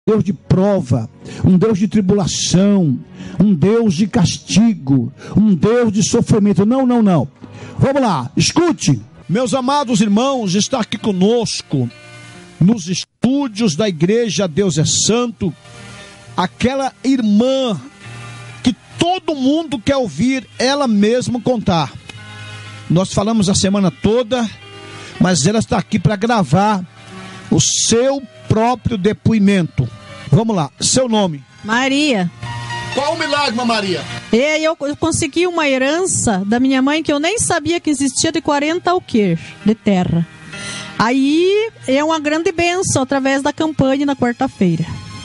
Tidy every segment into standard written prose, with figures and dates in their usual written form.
Deus de prova, um Deus de tribulação, um Deus de castigo, um Deus de sofrimento. Não. Vamos lá, escute. Meus amados irmãos, está aqui conosco, nos estúdios da igreja Deus é Santo, aquela irmã que todo mundo quer ouvir ela mesma contar. Nós falamos a semana toda, mas ela está aqui para gravar o seu próprio depoimento. Vamos lá, seu nome? Maria. Qual o milagre, Maria? Eu consegui uma herança da minha mãe que eu nem sabia que existia, de 40 alqueires de terra. Aí é uma grande bênção através da campanha na quarta-feira.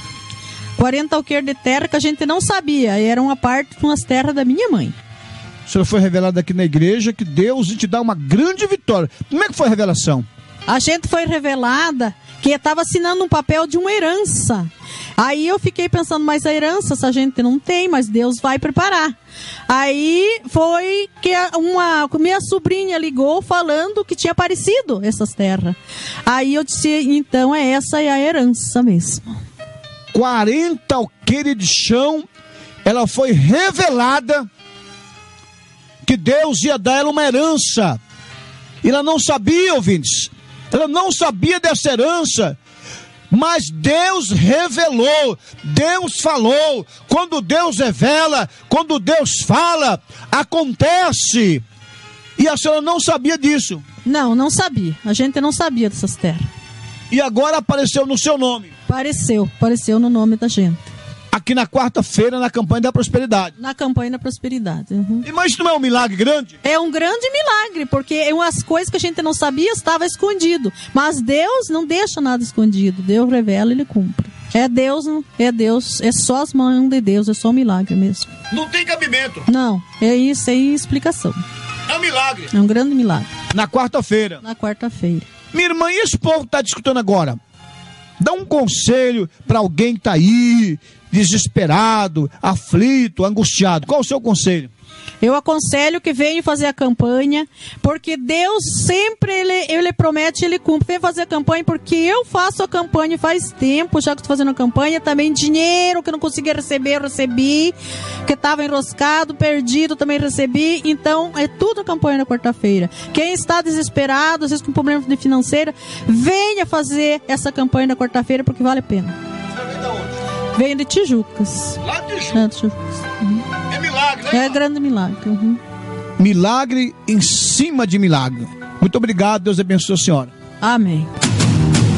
40 alqueires de terra que a gente não sabia, era uma parte de umas terras da minha mãe. O senhor foi revelado aqui na igreja que Deus te dá uma grande vitória. Como é que foi a revelação? A gente foi revelada que estava assinando um papel de uma herança. Aí eu fiquei pensando, mas a herança essa gente não tem, mas Deus vai preparar. Aí foi que minha sobrinha ligou falando que tinha aparecido essas terras. Aí eu disse, então essa é a herança mesmo. 40 alqueires de chão, ela foi revelada que Deus ia dar ela uma herança. E ela não sabia, ouvintes, ela não sabia dessa herança. Mas Deus revelou, Deus falou. Quando Deus revela, quando Deus fala, acontece. E a senhora não sabia disso? Não sabia. A gente não sabia dessas terras. E agora apareceu no seu nome? Apareceu no nome da gente. Aqui na quarta-feira, na campanha da prosperidade. Na campanha da prosperidade. Uhum. Mas isso não é um milagre grande? É um grande milagre, porque umas coisas que a gente não sabia estavam escondido. Mas Deus não deixa nada escondido. Deus revela e Ele cumpre. É Deus, é só as mãos de Deus, é só um milagre mesmo. Não tem cabimento. Não, é isso aí, explicação. É um milagre. É um grande milagre. Na quarta-feira. Na quarta-feira. Minha irmã, e esse povo que está discutindo agora? Dá um conselho para alguém que está aí, desesperado, aflito, angustiado. Qual o seu conselho? Eu aconselho que venham fazer a campanha, porque Deus sempre, Ele promete, Ele cumpre. Vem fazer a campanha, porque eu faço a campanha faz tempo, já que estou fazendo a campanha, também dinheiro que eu não conseguia receber, eu recebi, que estava enroscado, perdido, também recebi. Então, é tudo a campanha na quarta-feira. Quem está desesperado, às vezes com problema de financeira, venha fazer essa campanha na quarta-feira, porque vale a pena. Você vem de onde? Venho de Tijucas. Lá de Tijucas. Uhum. É milagre, né? É grande milagre. Uhum. Milagre em cima de milagre. Muito obrigado, Deus abençoe a senhora. Amém.